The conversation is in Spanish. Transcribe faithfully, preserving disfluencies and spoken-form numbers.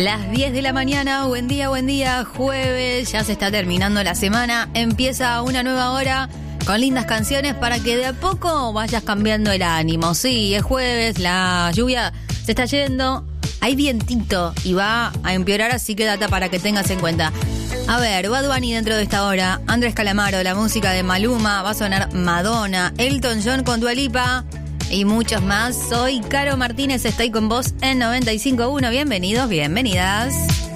Las diez de la mañana, buen día, buen día, jueves, ya se está terminando la semana, empieza una nueva hora con lindas canciones para que de a poco vayas cambiando el ánimo. Sí, es jueves, la lluvia se está yendo, hay vientito y va a empeorar, así que data para que tengas en cuenta. A ver, Bad Bunny dentro de esta hora, Andrés Calamaro, la música de Maluma, va a sonar Madonna, Elton John con Dua Lipa y muchos más. Soy Caro Martínez, estoy con vos en noventa y cinco punto uno. Bienvenidos, bienvenidas.